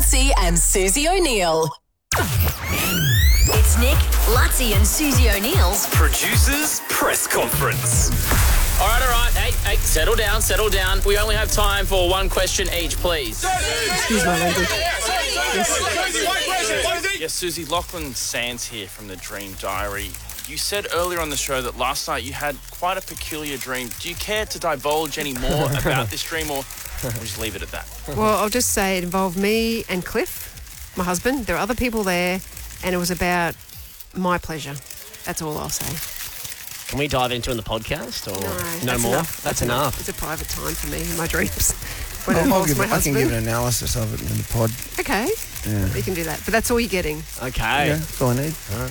Lutzi and Susie O'Neill. It's Nick, Lutzi and Susie O'Neill's Producers Press Conference. All right. Hey, settle down. We only have time for one question each, please. Excuse my language. Yes, Susie, Lachlan Sands here from the Dream Diary. You said earlier on the show that last night you had quite a peculiar dream. Do you care to divulge any more about this dream, or we'll just leave it at that? Well, I'll just say it involved me and Cliff, my husband. There were other people there, and it was about my pleasure. That's all I'll say. Can we dive into it in the podcast? Or No that's more? Enough. That's enough. It's a private time for me and my dreams. When it I involves my can husband. give an analysis of it in the pod. Okay. Yeah. You can do that. But that's all you're getting. Okay. Yeah, that's all I need. All right.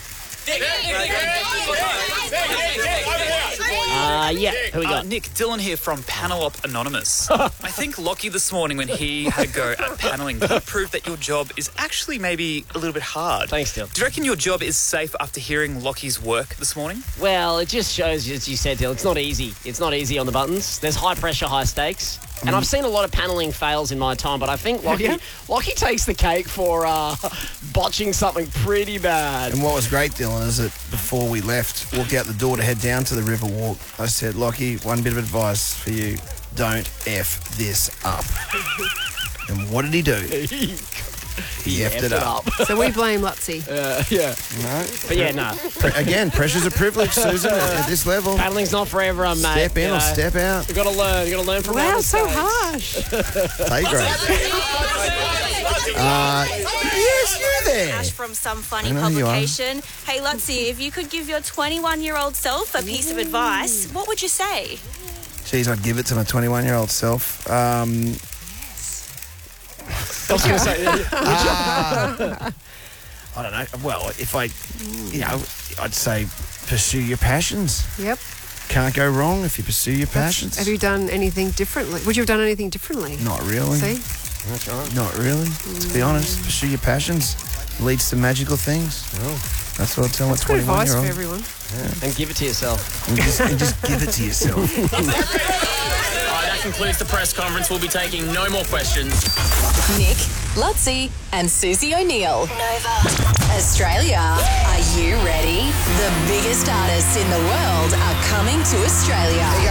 Who we got? Nick, Dylan here from Panel Up Anonymous. I think Lockie this morning, when he had a go at panelling, he proved that your job is actually maybe a little bit hard. Thanks, Dylan. Do you reckon your job is safe after hearing Lockie's work this morning? Well, it just shows, as you said, Dylan, it's not easy. It's not easy on the buttons. There's high pressure, high stakes. And I've seen a lot of panelling fails in my time, but I think Lockie takes the cake for botching something pretty bad. And what was great, Dylan, is that before we left, walked out the door to head down to the river walk, I said, Lockie, one bit of advice for you, don't F this up. And what did he do? He effed it up. So we blame Lutzi. Yeah. No. But yeah, no. Again, pressure's a privilege, Susan, at this level. Panelling's not for everyone, mate. Step in or step out. You've got to learn. You've got to learn from our Wow, so mistakes. harsh. Play great. Yes, you there. Ash from Some Funny I know you are. Publication. Hey, Lutzi, if you could give your 21-year-old self a piece of advice, what would you say? Geez, I'd give it to my 21-year-old self. I was going to say, I don't know. Well, if I'd say pursue your passions. Yep. Can't go wrong if you pursue your passions. Have you done anything differently? Would you have done anything differently? Not really. See? that's right. Not really. To be honest, pursue your passions leads to magical things. That's what I tell my That's good advice for 21-year-old. everyone. And give it to yourself. And just give it to yourself. All right, that concludes the press conference. We'll be taking no more questions. Nick, Lutzi and Susie O'Neill. Nova. Australia, are you ready? The biggest artists in the world are coming to Australia.